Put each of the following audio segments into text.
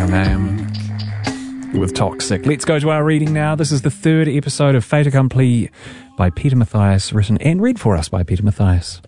Name with Toxic. Let's go to our reading now. This is the third episode of Fait Accompli by Peter Mathias, written and read for us by Peter Mathias.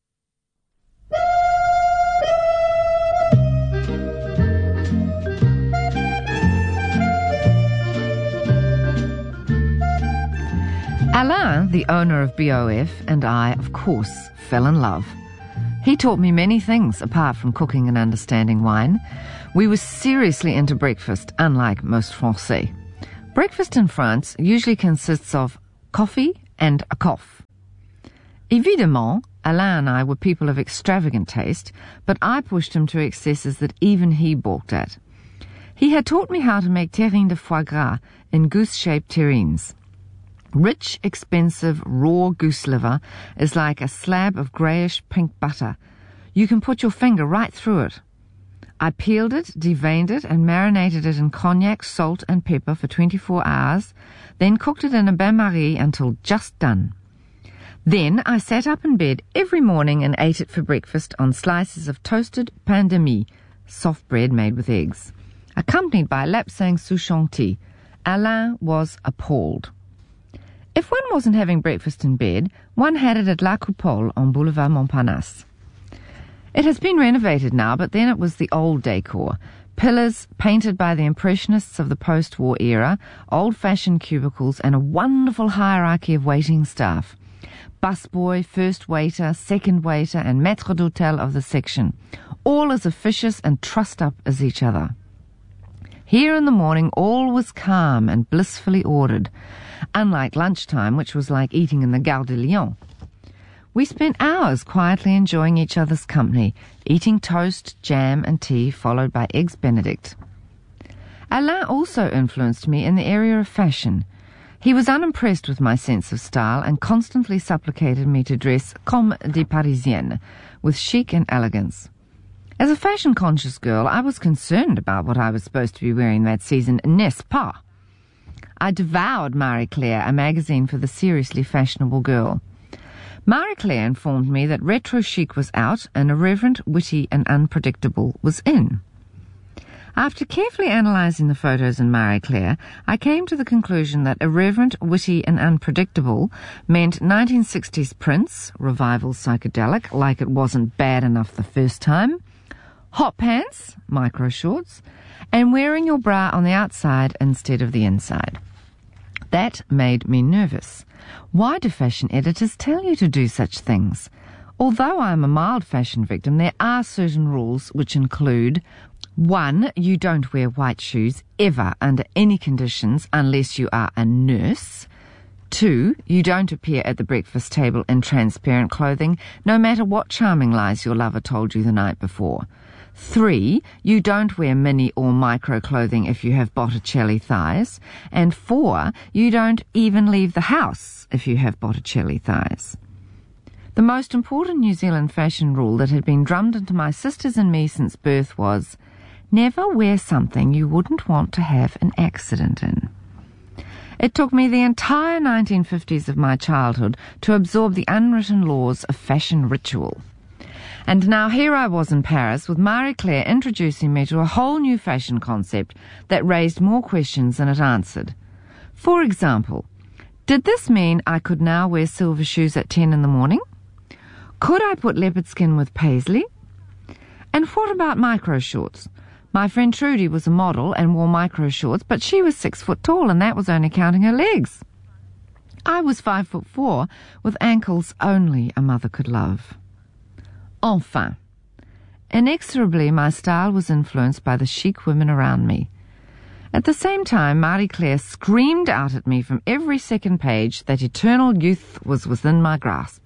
Alain, the owner of BOF, and I, of course, fell in love. He taught me many things apart from cooking and understanding wine. We were seriously into breakfast, unlike most Français. Breakfast in France usually consists of coffee and a cough. Évidemment, Alain and I were people of extravagant taste, but I pushed him to excesses that even he balked at. He had taught me how to make terrine de foie gras in goose-shaped terrines. Rich, expensive, raw goose liver is like a slab of greyish-pink butter. You can put your finger right through it. I peeled it, deveined it, and marinated it in cognac, salt, and pepper for 24 hours, then cooked it in a bain-marie until just done. Then I sat up in bed every morning and ate it for breakfast on slices of toasted pain de mie, soft bread made with eggs, accompanied by lapsang souchanti. Alain was appalled. If one wasn't having breakfast in bed, one had it at La Coupole on Boulevard Montparnasse. It has been renovated now, but then it was the old decor. Pillars painted by the Impressionists of the post-war era, old-fashioned cubicles, and a wonderful hierarchy of waiting staff. Busboy, first waiter, second waiter, and maître d'hôtel of the section, all as officious and trussed-up as each other. Here in the morning all was calm and blissfully ordered, unlike lunchtime, which was like eating in the Gare de Lyon. We spent hours quietly enjoying each other's company, eating toast, jam, and tea, followed by eggs Benedict. Alain also influenced me in the area of fashion. He was unimpressed with my sense of style and constantly supplicated me to dress comme des Parisiennes, with chic and elegance. As a fashion-conscious girl, I was concerned about what I was supposed to be wearing that season, n'est-ce pas? I devoured Marie Claire, a magazine for the seriously fashionable girl. Marie Claire informed me that retro chic was out and irreverent, witty, and unpredictable was in. After carefully analysing the photos in Marie Claire, I came to the conclusion that irreverent, witty, and unpredictable meant 1960s Prince, revival psychedelic, like it wasn't bad enough the first time, hot pants, micro shorts, and wearing your bra on the outside instead of the inside. That made me nervous. Why do fashion editors tell you to do such things? Although I am a mild fashion victim, there are certain rules which include: 1. You don't wear white shoes ever under any conditions unless you are a nurse. 2. You don't appear at the breakfast table in transparent clothing, no matter what charming lies your lover told you the night before. 3. You don't wear mini or micro clothing if you have Botticelli thighs. And 4. You don't even leave the house if you have Botticelli thighs. The most important New Zealand fashion rule that had been drummed into my sisters and me since birth was: never wear something you wouldn't want to have an accident in. It took me the entire 1950s of my childhood to absorb the unwritten laws of fashion ritual. And now here I was in Paris with Marie Claire introducing me to a whole new fashion concept that raised more questions than it answered. For example, did this mean I could now wear silver shoes at 10 in the morning? Could I put leopard skin with paisley? And what about micro shorts? My friend Trudy was a model and wore micro shorts, but she was 6 foot tall and that was only counting her legs. I was 5'4", with ankles only a mother could love. Enfin, inexorably my style was influenced by the chic women around me. At the same time, Marie Claire screamed out at me from every second page that eternal youth was within my grasp.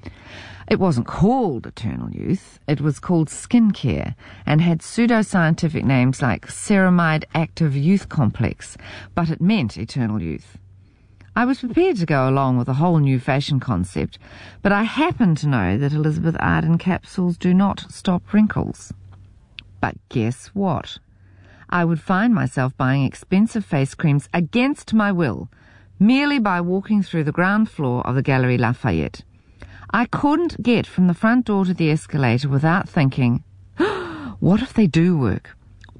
It wasn't called eternal youth, it was called skincare, and had pseudo-scientific names like Ceramide Active Youth Complex, but it meant eternal youth. I was prepared to go along with a whole new fashion concept, but I happened to know that Elizabeth Arden capsules do not stop wrinkles. But guess what? I would find myself buying expensive face creams against my will, merely by walking through the ground floor of the Galerie Lafayette. I couldn't get from the front door to the escalator without thinking, what if they do work?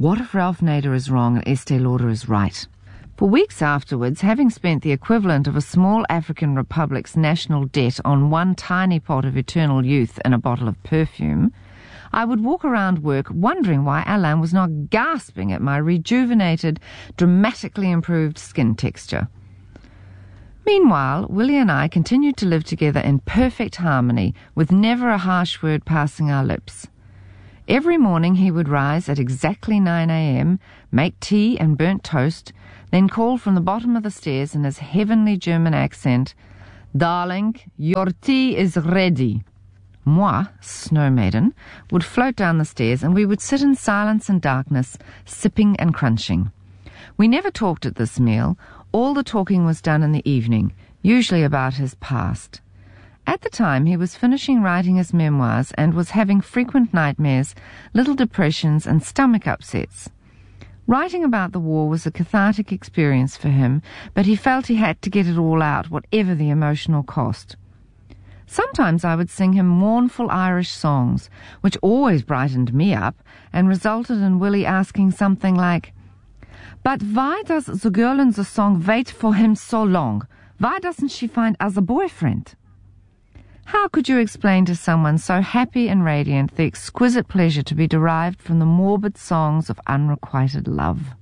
What if Ralph Nader is wrong and Estee Lauder is right? For weeks afterwards, having spent the equivalent of a small African republic's national debt on one tiny pot of eternal youth and a bottle of perfume, I would walk around work wondering why Alain was not gasping at my rejuvenated, dramatically improved skin texture. Meanwhile, Willie and I continued to live together in perfect harmony, with never a harsh word passing our lips. Every morning he would rise at exactly 9 a.m., make tea and burnt toast, then call from the bottom of the stairs in his heavenly German accent, "Darling, your tea is ready." Moi, snow maiden, would float down the stairs and we would sit in silence and darkness, sipping and crunching. We never talked at this meal. All the talking was done in the evening, usually about his past. At the time, he was finishing writing his memoirs and was having frequent nightmares, little depressions and stomach upsets. Writing about the war was a cathartic experience for him, but he felt he had to get it all out, whatever the emotional cost. Sometimes I would sing him mournful Irish songs, which always brightened me up and resulted in Willie asking something like, "But why does the girl in the song wait for him so long? Why doesn't she find us a boyfriend?" How could you explain to someone so happy and radiant the exquisite pleasure to be derived from the morbid songs of unrequited love?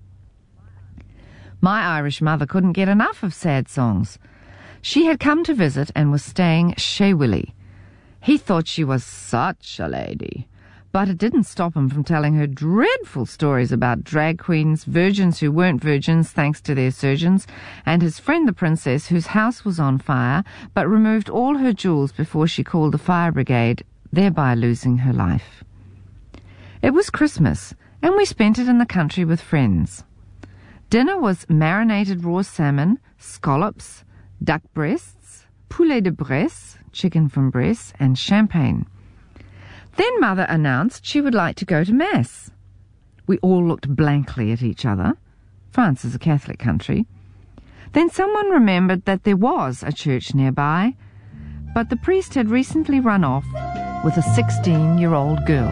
My Irish mother couldn't get enough of sad songs. She had come to visit and was staying chez Willie. He thought she was such a lady, but it didn't stop him from telling her dreadful stories about drag queens, virgins who weren't virgins thanks to their surgeons, and his friend the princess whose house was on fire but removed all her jewels before she called the fire brigade, thereby losing her life. It was Christmas, and we spent it in the country with friends. Dinner was marinated raw salmon, scallops, duck breasts, poulet de Bresse, chicken from Bresse, and champagne. Then Mother announced she would like to go to Mass. We all looked blankly at each other. France is a Catholic country. Then someone remembered that there was a church nearby, but the priest had recently run off with a 16-year-old girl.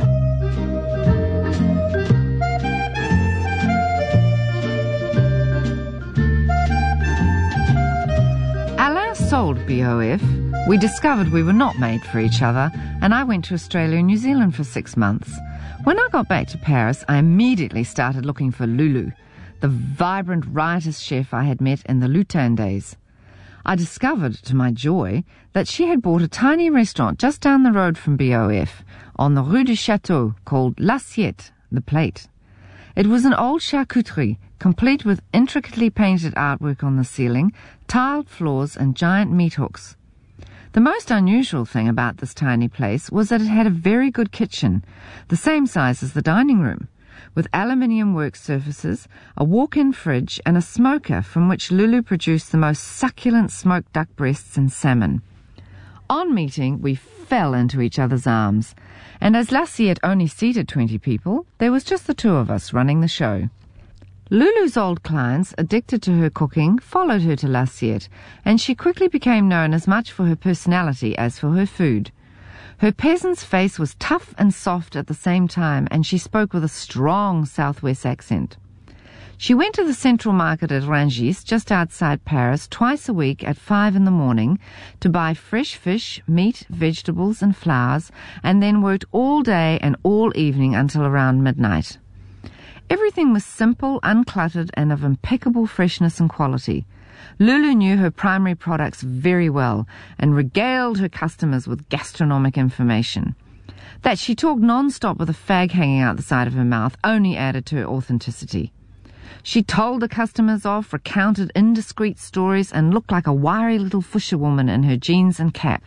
Alain sold BOF. We discovered we were not made for each other, and I went to Australia and New Zealand for 6 months. When I got back to Paris, I immediately started looking for Lulu, the vibrant, riotous chef I had met in the Lutin days. I discovered, to my joy, that she had bought a tiny restaurant just down the road from BOF, on the Rue du Château, called L'Assiette, the Plate. It was an old charcuterie, complete with intricately painted artwork on the ceiling, tiled floors and giant meat hooks. The most unusual thing about this tiny place was that it had a very good kitchen, the same size as the dining room, with aluminium work surfaces, a walk-in fridge and a smoker from which Lulu produced the most succulent smoked duck breasts and salmon. On meeting, we fell into each other's arms, and as L'Assiette only seated 20 people, there was just the two of us running the show. Lulu's old clients, addicted to her cooking, followed her to L'Assiette, and she quickly became known as much for her personality as for her food. Her peasant's face was tough and soft at the same time, and she spoke with a strong southwest accent. She went to the central market at Rungis, just outside Paris, twice a week at 5 in the morning to buy fresh fish, meat, vegetables and flowers, and then worked all day and all evening until around midnight. Everything was simple, uncluttered, and of impeccable freshness and quality. Lulu knew her primary products very well and regaled her customers with gastronomic information. That she talked non-stop with a fag hanging out the side of her mouth only added to her authenticity. She told the customers off, recounted indiscreet stories, and looked like a wiry little fisherwoman in her jeans and cap.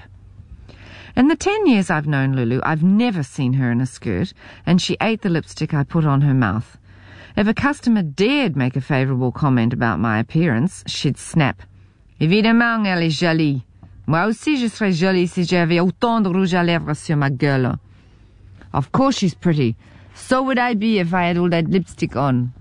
In the 10 years I've known Lulu, I've never seen her in a skirt, and she ate the lipstick I put on her mouth. If a customer dared make a favourable comment about my appearance, she'd snap, "Évidemment, elle est jolie. Moi aussi je serais jolie si j'avais autant de rouge à lèvres sur ma gueule. Of course she's pretty. So would I be if I had all that lipstick on."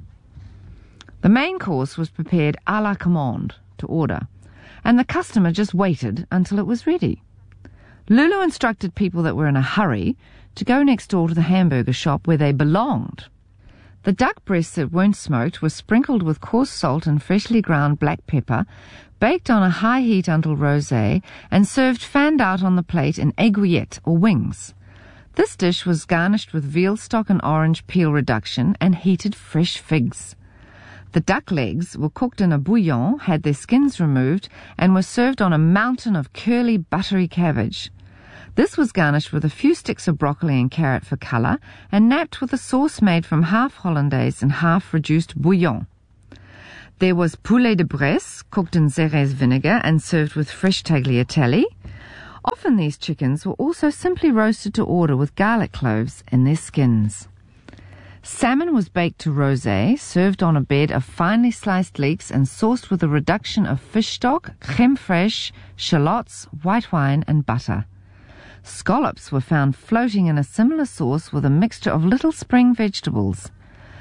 The main course was prepared à la commande, to order, and the customer just waited until it was ready. Lulu instructed people that were in a hurry to go next door to the hamburger shop where they belonged. The duck breasts that weren't smoked were sprinkled with coarse salt and freshly ground black pepper, baked on a high heat until rosé, and served fanned out on the plate in aiguillettes or wings. This dish was garnished with veal stock and orange peel reduction and heated fresh figs. The duck legs were cooked in a bouillon, had their skins removed, and were served on a mountain of curly, buttery cabbage. This was garnished with a few sticks of broccoli and carrot for colour, and napped with a sauce made from half hollandaise and half reduced bouillon. There was poulet de Bresse, cooked in Xérès vinegar and served with fresh tagliatelle. Often these chickens were also simply roasted to order with garlic cloves in their skins. Salmon was baked to rosé, served on a bed of finely sliced leeks and sauced with a reduction of fish stock, crème fraîche, shallots, white wine and butter. Scallops were found floating in a similar sauce with a mixture of little spring vegetables.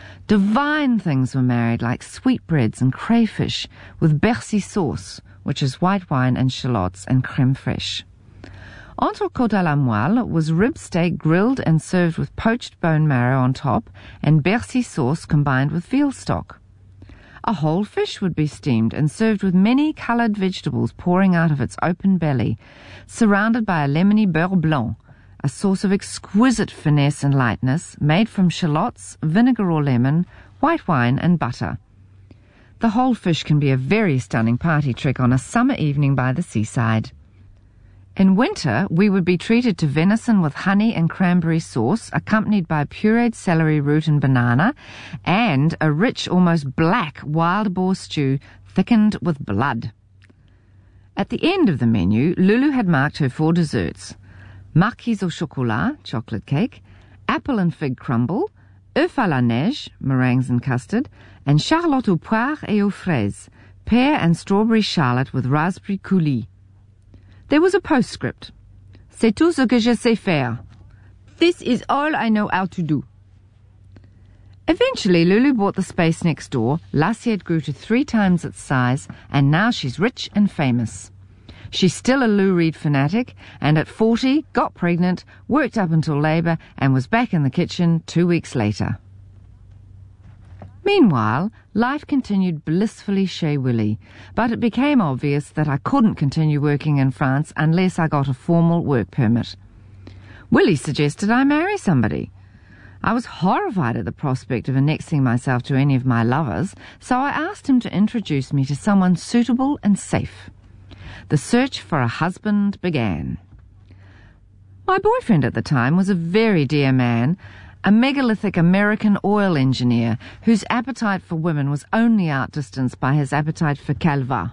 Divine things were married like sweetbreads and crayfish with Bercy sauce, which is white wine and shallots and crème fraîche. Entrecôte à la moelle was rib steak grilled and served with poached bone marrow on top and Bercy sauce combined with veal stock. A whole fish would be steamed and served with many coloured vegetables pouring out of its open belly, surrounded by a lemony beurre blanc, a sauce of exquisite finesse and lightness, made from shallots, vinegar or lemon, white wine and butter. The whole fish can be a very stunning party trick on a summer evening by the seaside. In winter, we would be treated to venison with honey and cranberry sauce, accompanied by pureed celery root and banana, and a rich, almost black wild boar stew thickened with blood. At the end of the menu, Lulu had marked her 4 desserts: marquise au chocolat, chocolate cake, apple and fig crumble, œuf à la neige, meringues and custard, and charlotte aux poires et aux fraises, pear and strawberry charlotte with raspberry coulis. There was a postscript. C'est tout ce que je sais faire. This is all I know how to do. Eventually, Lulu bought the space next door, l'assiette grew to 3 times its size, and now she's rich and famous. She's still a Lou Reed fanatic, and at 40, got pregnant, worked up until labour, and was back in the kitchen 2 weeks later. Meanwhile, life continued blissfully chez Willie, but it became obvious that I couldn't continue working in France unless I got a formal work permit. Willie suggested I marry somebody. I was horrified at the prospect of annexing myself to any of my lovers, so I asked him to introduce me to someone suitable and safe. The search for a husband began. My boyfriend at the time was a very dear man, a megalithic American oil engineer whose appetite for women was only outdistanced by his appetite for calva.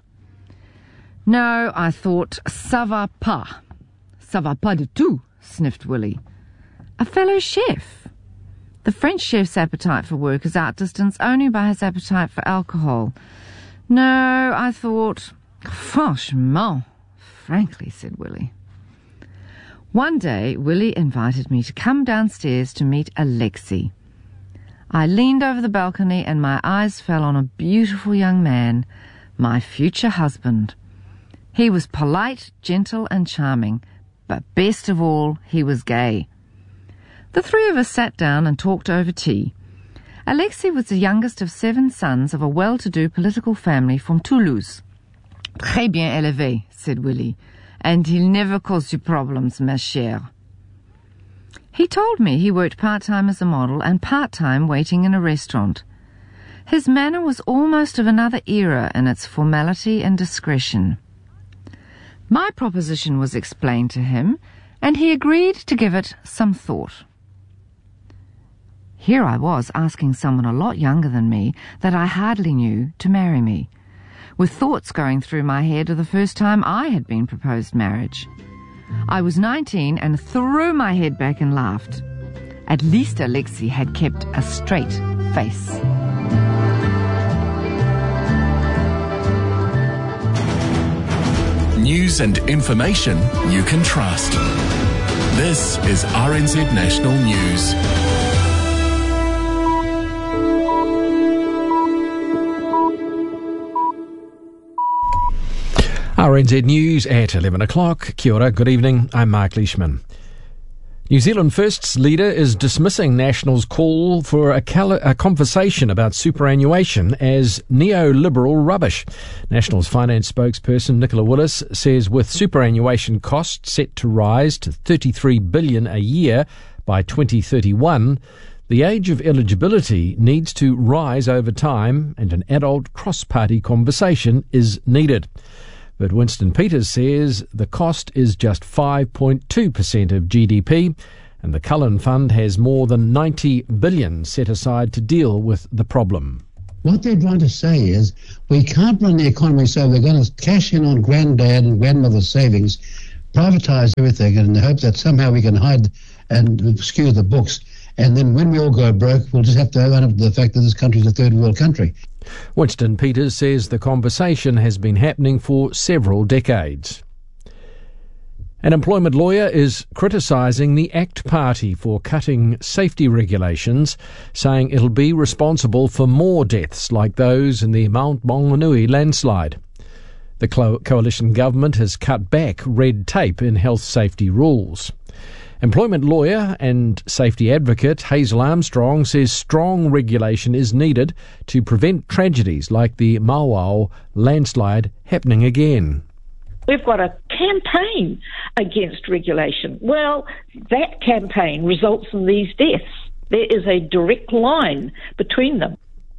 No, I thought, ça va pas. Ça va pas du tout, sniffed Willie. A fellow chef. The French chef's appetite for work is outdistanced only by his appetite for alcohol. No, I thought, franchement, frankly, said Willie. One day, Willie invited me to come downstairs to meet Alexei. I leaned over the balcony and my eyes fell on a beautiful young man, my future husband. He was polite, gentle and charming, but best of all, he was gay. The 3 of us sat down and talked over tea. Alexei was the youngest of 7 sons of a well-to-do political family from Toulouse. Très bien élevé, said Willie. And he'll never cause you problems, ma chère. He told me he worked part-time as a model and part-time waiting in a restaurant. His manner was almost of another era in its formality and discretion. My proposition was explained to him, and he agreed to give it some thought. Here I was asking someone a lot younger than me that I hardly knew to marry me, with thoughts going through my head of the first time I had been proposed marriage. I was 19 and threw my head back and laughed. At least Alexei had kept a straight face. News and information you can trust. This is RNZ National News. RNZ News at 11 o'clock. Kia ora, good evening. I'm Mark Leishman. New Zealand First's leader is dismissing National's call for a conversation about superannuation as neoliberal rubbish. National's finance spokesperson Nicola Willis says with superannuation costs set to rise to $33 billion a year by 2031, the age of eligibility needs to rise over time and an adult cross-party conversation is needed. But Winston Peters says the cost is just 5.2% of GDP, and the Cullen Fund has more than $90 billion set aside to deal with the problem. What they're trying to say is we can't run the economy so we're going to cash in on granddad and grandmother's savings, privatise everything in the hope that somehow we can hide and skew the books. And then when we all go broke, we'll just have to own up to the fact that this country's a third world country. Winston Peters says the conversation has been happening for several decades. An employment lawyer is criticising the ACT Party for cutting safety regulations, saying it'll be responsible for more deaths like those in the Mount Maunganui landslide. The coalition government has cut back red tape in health safety rules. Employment lawyer and safety advocate Hazel Armstrong says strong regulation is needed to prevent tragedies like the Mauao landslide happening again. We've got a campaign against regulation. Well, that campaign results in these deaths. There is a direct line between them.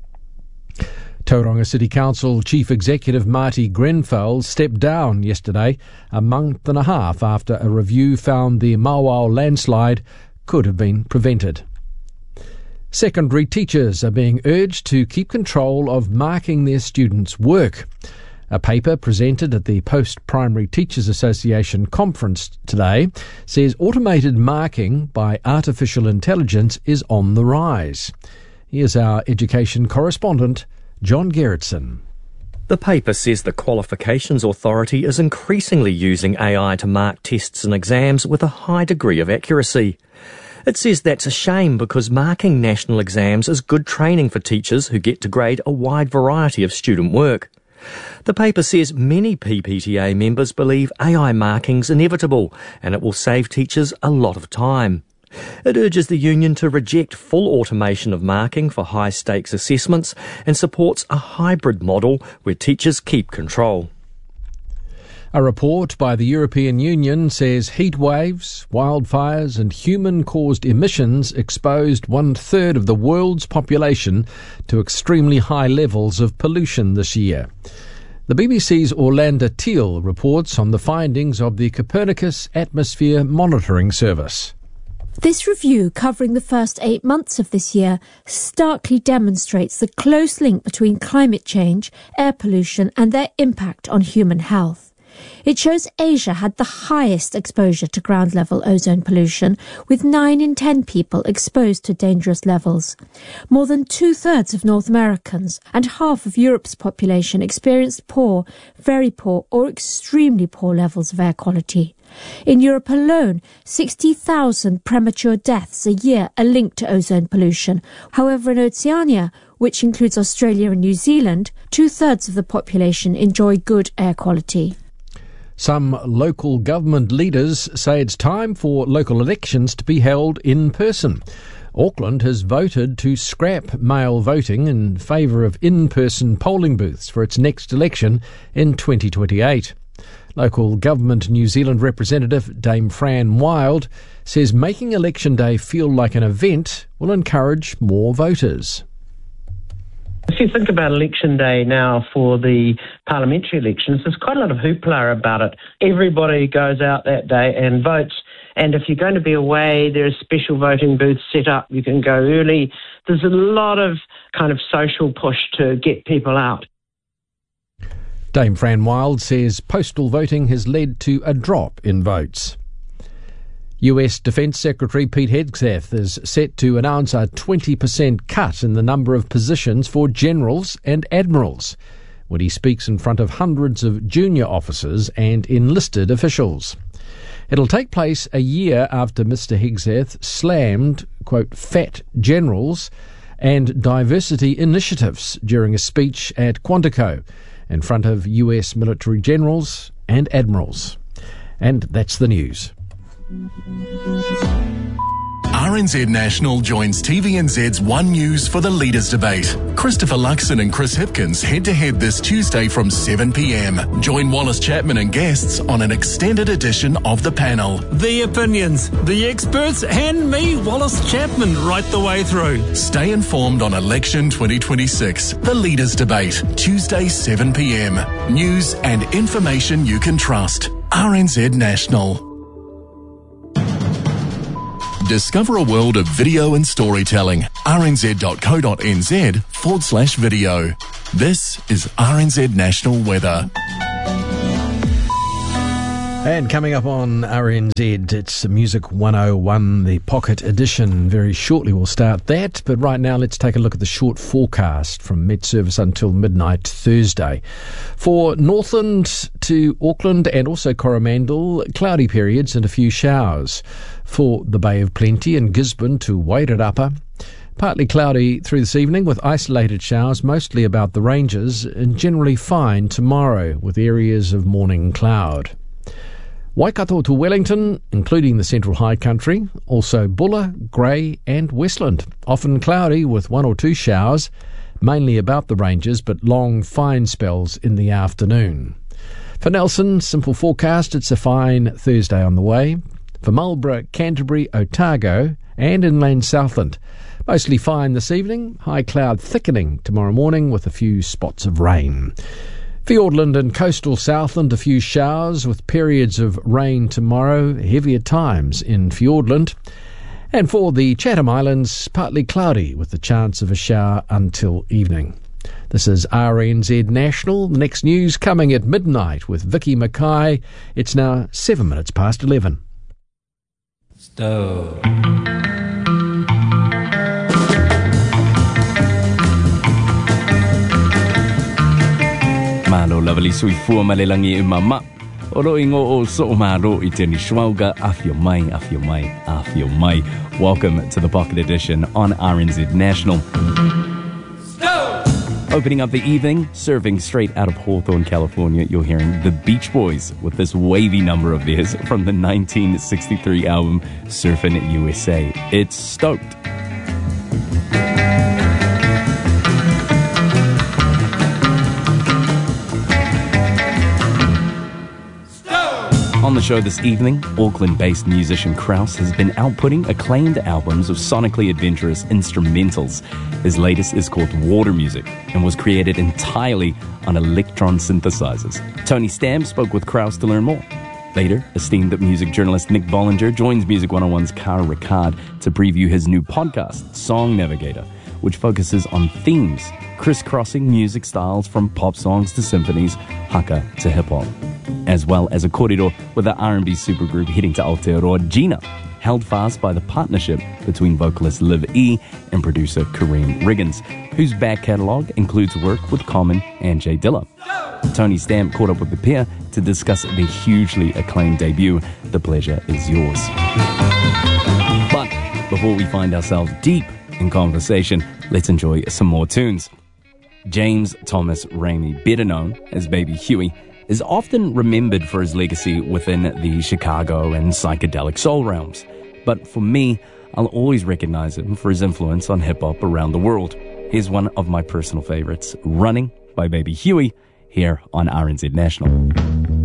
Tauranga City Council Chief Executive Marty Grenfell stepped down yesterday, a month and a half after a review found the Mauao landslide could have been prevented. Secondary teachers are being urged to keep control of marking their students' work. A paper presented at the Post-Primary Teachers Association conference today says automated marking by artificial intelligence is on the rise. Here's our education correspondent, John Gerritsen. The paper says the Qualifications Authority is increasingly using AI to mark tests and exams with a high degree of accuracy. It says that's a shame because marking national exams is good training for teachers who get to grade a wide variety of student work. The paper says many PPTA members believe AI marking's inevitable and it will save teachers a lot of time. It urges the union to reject full automation of marking for high-stakes assessments and supports a hybrid model where teachers keep control. A report by the European Union says heat waves, wildfires and human-caused emissions exposed 1/3 of the world's population to extremely high levels of pollution this year. The BBC's Orlando Teal reports on the findings of the Copernicus Atmosphere Monitoring Service. This review, covering the first 8 months of this year, starkly demonstrates the close link between climate change, air pollution and their impact on human health. It shows Asia had the highest exposure to ground-level ozone pollution, with 9 in 10 people exposed to dangerous levels. More than 2/3 of North Americans and half of Europe's population experienced poor, very poor or extremely poor levels of air quality. In Europe alone, 60,000 premature deaths a year are linked to ozone pollution. However, in Oceania, which includes Australia and New Zealand, 2/3 of the population enjoy good air quality. Some local government leaders say it's time for local elections to be held in person. Auckland has voted to scrap mail voting in favour of in-person polling booths for its next election in 2028. Local Government New Zealand representative Dame Fran Wild says making Election Day feel like an event will encourage more voters. If you think about Election Day now for the parliamentary elections, there's quite a lot of hoopla about it. Everybody goes out that day and votes. And if you're going to be away, there are special voting booths set up. You can go early. There's a lot of kind of social push to get people out. Dame Fran Wild says postal voting has led to a drop in votes. US Defence Secretary Pete Hegseth is set to announce a 20% cut in the number of positions for generals and admirals when he speaks in front of hundreds of junior officers and enlisted officials. It'll take place a year after Mr Hegseth slammed, quote, fat generals and diversity initiatives during a speech at Quantico in front of US military generals and admirals. And that's the news. RNZ National joins TVNZ's One News for the Leaders Debate. Christopher Luxon and Chris Hipkins head-to-head this Tuesday from 7 p.m. Join Wallace Chapman and guests on an extended edition of the panel. The opinions, the experts, and me, Wallace Chapman, right the way through. Stay informed on Election 2026, the Leaders Debate, Tuesday 7 p.m. News and information you can trust. RNZ National. Discover a world of video and storytelling. rnz.co.nz/video. This is RNZ National Weather. And coming up on RNZ, it's Music 101, the Pocket Edition. Very shortly we'll start that, but right now let's take a look at the short forecast from Met Service until midnight Thursday. For Northland to Auckland and also Coromandel, cloudy periods and a few showers. For the Bay of Plenty and Gisborne to Wairarapa, partly cloudy through this evening with isolated showers mostly about the ranges, and generally fine tomorrow with areas of morning cloud. Waikato to Wellington, including the Central High Country, also Bulla, Grey and Westland. Often cloudy with one or two showers, mainly about the ranges, but long fine spells in the afternoon. For Nelson, simple forecast, it's a fine Thursday on the way. For Marlborough, Canterbury, Otago and inland Southland, mostly fine this evening, high cloud thickening tomorrow morning with a few spots of rain. Fiordland and coastal Southland, a few showers with periods of rain tomorrow, heavier times in Fiordland. And for the Chatham Islands, partly cloudy with the chance of a shower until evening. This is RNZ National. The next news coming at midnight with Vicky Mackay. It's now 7 minutes past 11. Stow. Malo lovely sui fua malelangi I mama. Oro ingo o so maro I teni shwauga afio mai. Welcome to the Pocket Edition on RNZ National. Opening up the evening, serving straight out of Hawthorne, California, you're hearing the Beach Boys with this wavy number of theirs from the 1963 album Surfin' USA. It's Stoked. On the show this evening, Auckland-based musician Kraus has been outputting acclaimed albums of sonically adventurous instrumentals. His latest is called Water Music and was created entirely on electron synthesizers. Tony Stamp spoke with Kraus to learn more. Later, esteemed music journalist Nick Bollinger joins Music 101's Cara Ricard to preview his new podcast, Song Navigator, which focuses on themes, crisscrossing music styles from pop songs to symphonies, haka to hip-hop, as well as a corridor with the R&B supergroup heading to Aotearoa, Gina, held fast by the partnership between vocalist Liv E and producer Kareem Riggins, whose back catalogue includes work with Common and Jay Dilla. Tony Stamp caught up with the pair to discuss the hugely acclaimed debut, The Pleasure Is Yours. But before we find ourselves deep in conversation, let's enjoy some more tunes. James Thomas Ramey, better known as Baby Huey, is often remembered for his legacy within the Chicago and psychedelic soul realms. But for me, I'll always recognize him for his influence on hip-hop around the world. Here's one of my personal favorites, Running by Baby Huey, here on RNZ National.